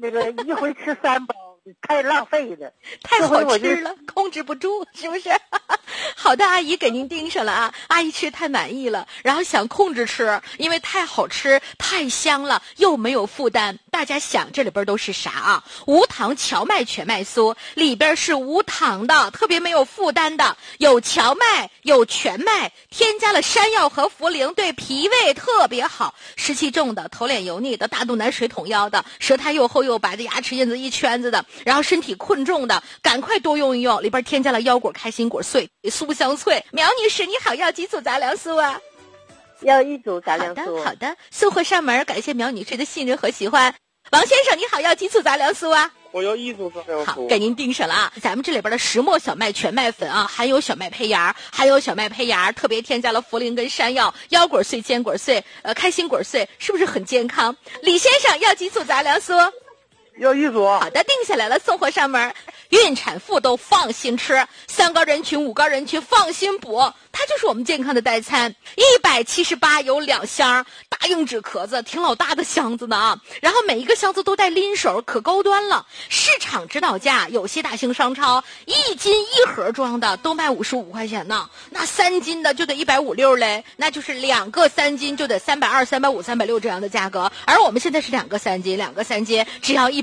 那个一回吃3包，太浪费了， 太好吃了，控制不住，是不是？好的，阿姨给您盯上了啊！阿姨吃太满意了，然后想控制吃，因为太好吃、太香了，又没有负担。大家想这里边都是啥啊？无糖荞麦全麦酥里边是无糖的，特别没有负担的，有荞麦，有全麦，添加了山药和茯苓，对脾胃特别好。湿气重的、头脸油腻的、大肚腩、水桶腰的、舌苔又厚又白的、牙齿印子一圈子的，然后身体困重的，赶快多用一用，里边添加了腰果、开心果碎、酥香脆。苗女士你好，要几组杂粮酥啊？ 要1组杂粮酥。 好的，送货上门，感谢苗女士的信任和喜欢。王先生你好，要几组杂粮酥啊？ 我要1组杂粮酥。 好，给您订上了啊！咱们这里边的石磨小麦全麦粉啊，含有小麦胚芽，特别添加了茯苓跟山药、腰果碎、坚果碎、开心果碎，是不是很健康？李先生要几组杂粮酥？ 要1组。 好的，定下来了，送货上门。孕产妇都放心吃，3高人群、5高人群放心补，它就是我们健康的代餐。178有2箱，大硬纸壳子，挺老大的箱子呢啊！然后每一个箱子都带拎手，可高端了。市场指导价，有些大型商超1斤1盒装的都卖55块钱呢，那3斤的就得150嘞，那就是2个3斤就得320、350、360这样的价格。而我们现在是2个3斤，只要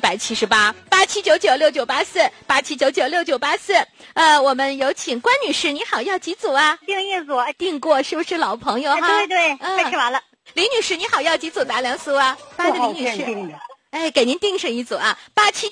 178，87996984。87996984，我们有请关女士，你好，要几组啊？ 订1组， 订过，是不是老朋友哈？ 对，快吃完了。 李女士，你好，要几组杂粮酥啊？ 不好骗订的。 给您订上1组啊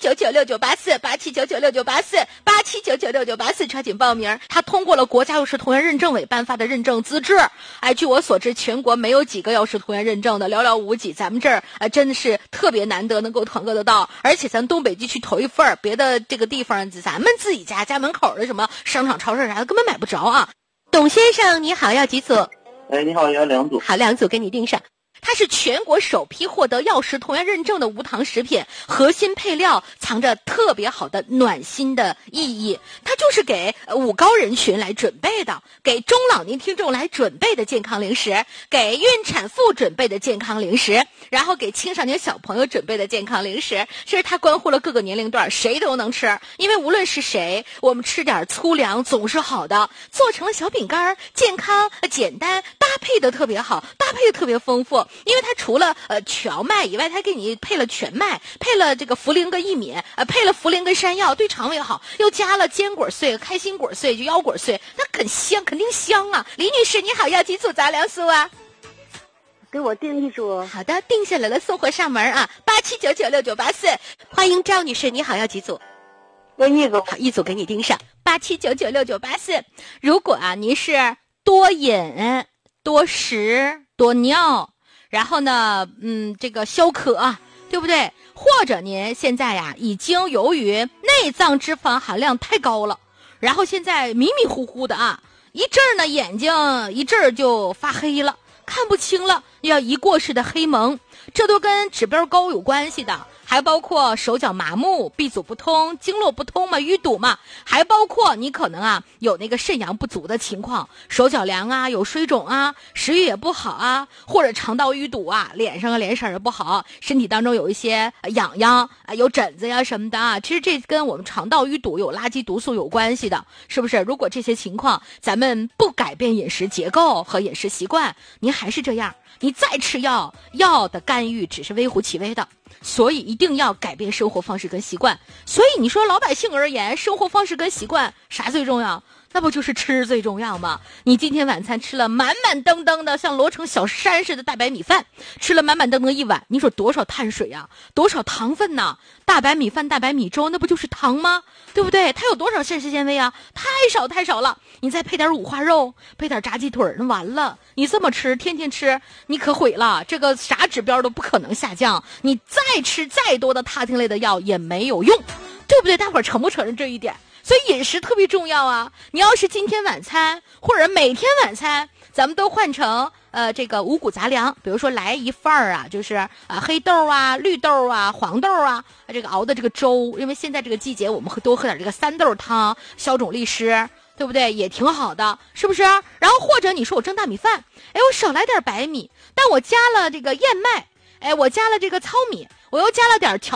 ！87996984，87996984，87996984，抓紧报名。他通过了国家药食同源认证委颁发的认证资质。据我所知，全国没有几个药食同源认证的，寥寥无几。咱们这儿真的是特别难得能够团购得到，而且咱东北地区头一份，别的这个地方咱们自己家门口的什么商场、超市啥的根本买不着啊。董先生，你好，要几组？ 你好，要2组。 好，2组给你订上。它是全国首批获得药食同源认证的无糖食品，核心配料藏着特别好的暖心的意义。它就是给5高人群来准备的，给中老年听众来准备的健康零食，给孕产妇准备的健康零食，然后给青少年小朋友准备的健康零食。其实它关乎了各个年龄段，谁都能吃，因为无论是谁，我们吃点粗粮总是好的。做成了小饼干，健康简单，搭配的特别好，搭配的特别丰富。因为它除了荞麦以外，它给你配了全麦，配了这个茯苓跟薏米，配了茯苓跟山药，对肠胃好，又加了坚果碎、开心果碎，就腰果碎，那很香，肯定香啊！李女士，你好，要几组杂粮酥啊？ 给我订1组。 好的，定下来了，送货上门啊！87996984，欢迎赵女士，你好，要几组？ 要1组。 好，1组给你订上，87996984。如果您是多饮、多食、多尿。然后呢，这个消渴，对不对？或者您现在已经由于内脏脂肪含量太高了，然后现在迷迷糊糊的一阵儿呢眼睛一阵儿就发黑了，看不清了，要一过式的黑蒙，这都跟指标高有关系的。还包括手脚麻木、闭阻不通、经络不通嘛、淤堵嘛，还包括你可能有那个肾阳不足的情况，手脚凉有水肿食欲也不好或者肠道淤堵脸上脸色也不好，身体当中有一些痒痒有疹子呀什么的其实这跟我们肠道淤堵有垃圾毒素有关系的，是不是？如果这些情况咱们不改变饮食结构和饮食习惯，您还是这样，你再吃药的干预只是微乎其微的。所以一定要改变生活方式跟习惯。所以你说老百姓而言，生活方式跟习惯啥最重要？那不就是吃最重要吗？你今天晚餐吃了满满登登的像摞成小山似的大白米饭，吃了满满登登一碗，你说多少碳水多少糖分呢？大白米饭、大白米粥那不就是糖吗？对不对？它有多少膳食纤维太少了。你再配点五花肉，配点炸鸡腿，那完了，你这么吃天天吃，你可毁了，这个啥指标都不可能下降，你再吃再多的他汀类的药也没有用，对不对？大伙儿承不承认这一点？所以饮食特别重要你要是今天晚餐或者每天晚餐咱们都换成这个五谷杂粮，比如说来一份儿就是黑豆绿豆黄豆这个熬的这个粥，因为现在这个季节我们多喝点这个三豆汤，消肿利湿，对不对？也挺好的，是不是？然后或者你说我蒸大米饭，我少来点白米，但我加了这个燕麦，我加了这个糙米，我又加了点荞